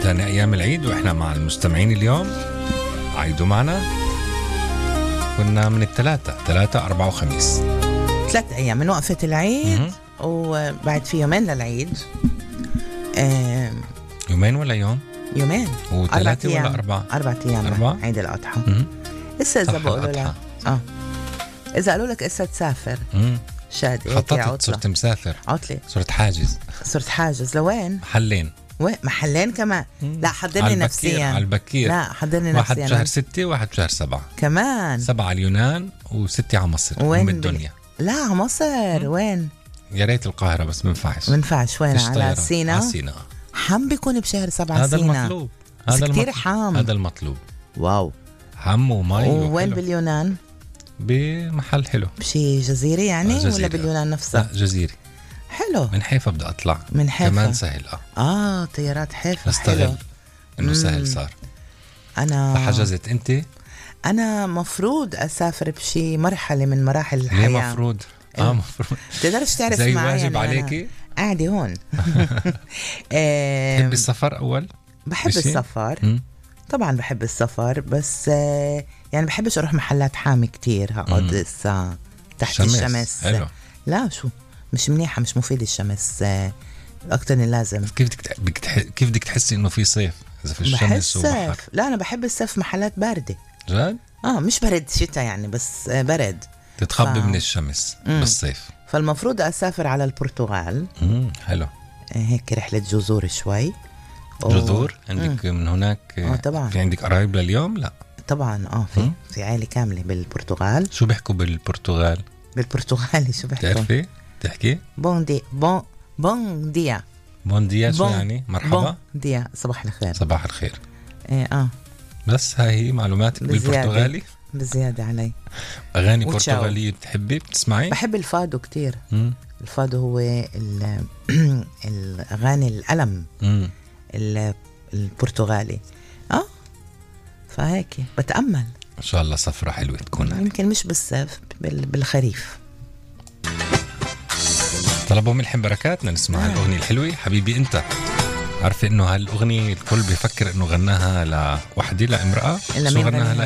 ثاني أيام العيد وإحنا مع المستمعين اليوم. عيدوا معنا. كنا من ثلاثة 4 وخميس. 3 أيام من وقفة العيد وبعد في يومين للعيد. يومين ولا يوم؟ يومين. و3 ولا 4؟ 4 أيام عيد الأضحى. إسا إذا بقولوا لك إذا قالوا لك إسا تسافر شادي خططت صرت مسافر. عطلة. صرت حاجز لوين؟ محلين كمان. لا حضرني نفسيا على البكير. لا حضرني نفسيا. واحد بشهر 6 وواحد بشهر 7 كمان. 7 على اليونان و6 على مصر. وين الدنيا؟ لا على مصر. وين؟ يا ريت القاهرة بس منفعش. وين؟ على سينا. حم بيكون بشهر 7 هذا سينا. المطلوب. كتير حام. هذا المطلوب. واو. حم ومي. وين باليونان؟ بمحل حلو. بشي جزيرة يعني ولا باليونان نفسها؟ لا جزيرة. حلو. من حيفا بدي أطلع. من حيفا كمان سهل. طيارات حيفا. نستغل إنه سهل صار. أنا فحجزت أنت؟ أنا مفروض أسافر بشي مرحلة من مراحل الحياة. ليه مفروض؟ مفروض. تقدرش تعرف زي معي واجب يعني عليكي؟ قاعدة هون. بحب السفر أول؟ بحب السفر. طبعا بحب السفر بس يعني بحبش أروح محلات حامي كتير. هقعد الساعة تحت الشمس. حلو. لا شو مش منيحة، مش مفيد الشمس أكتر من اللازم. كيف بدك تحسي إنه في صيف إذا في الشمس وبحر؟ لا أنا بحب الصيف محلات باردة. جد؟ مش برد شتاء يعني بس برد. تتخبي من الشمس بالصيف. فالمفروض أسافر على البرتغال. حلو. هيك رحلة جذور شوي. جذور؟ عندك من هناك؟ طبعا. في عندك قرايب لليوم؟ لا طبعا. في عائلة كاملة بالبرتغال. شو بيحكوا بالبرتغالي شو بيحكوا؟ تعرفي تحكي؟ بون ديا. شو يعني؟ مرحبا. بون ديا صباح الخير. بس هاي معلوماتك بالبرتغالي بزيادة علي. أغاني برتغالية بتحبي بتسمعي؟ بحب الفادو كتير. الفادو هو الأغاني الألم البرتغالي. فهيك بتأمل إن شاء الله سفرة حلوة تكون. يمكن مش بالصيف بالخريف. طلبوا ملحم بركاتنا نسمع الأغنية الحلوة. حبيبي أنت عارفة إنه هالأغنية الكل بيفكر إنه غناها لوحدة لامرأة. إلا شو مين غناها؟